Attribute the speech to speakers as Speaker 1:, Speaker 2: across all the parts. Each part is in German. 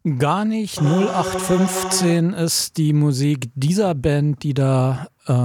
Speaker 1: Gar nicht. 0815 ist die Musik dieser Band, die da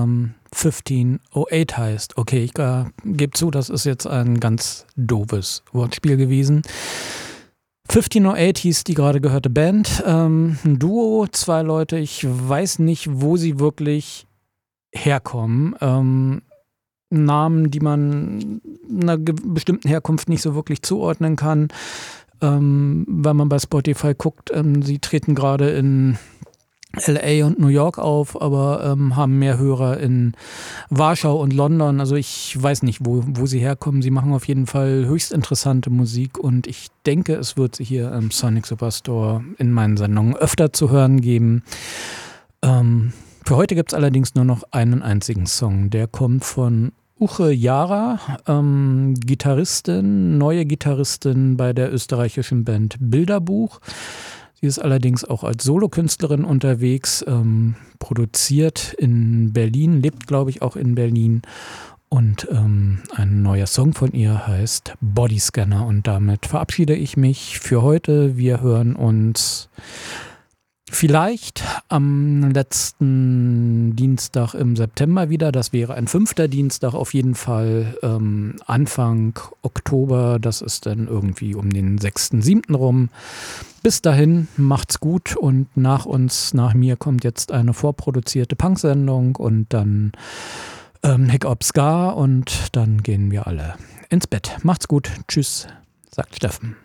Speaker 1: 1508 heißt. Okay, ich gebe zu, das ist jetzt ein ganz doofes Wortspiel gewesen. 1508 hieß die gerade gehörte Band. Ein Duo, zwei Leute. Ich weiß nicht, wo sie wirklich herkommen. Namen, die man einer bestimmten Herkunft nicht so wirklich zuordnen kann. Wenn man bei Spotify guckt, sie treten gerade in LA und New York auf, aber haben mehr Hörer in Warschau und London. Also ich weiß nicht, wo sie herkommen. Sie machen auf jeden Fall höchst interessante Musik und ich denke, es wird sie hier im Sonic Superstore in meinen Sendungen öfter zu hören geben. Für heute gibt es allerdings nur noch einen einzigen Song. Der kommt von Uche Jara, Gitarristin, neue Gitarristin bei der österreichischen Band Bilderbuch. Sie ist allerdings auch als Solokünstlerin unterwegs, produziert in Berlin, lebt glaube ich auch in Berlin. Und ein neuer Song von ihr heißt Bodyscanner. Und damit verabschiede ich mich für heute. Wir hören uns vielleicht am letzten Dienstag im September wieder. Das wäre ein 5. Dienstag, auf jeden Fall Anfang Oktober. Das ist dann irgendwie um den 6., 7. rum. Bis dahin, macht's gut und nach mir kommt jetzt eine vorproduzierte Punk-Sendung und dann Hiccup Ska und dann gehen wir alle ins Bett. Macht's gut. Tschüss, sagt Steffen.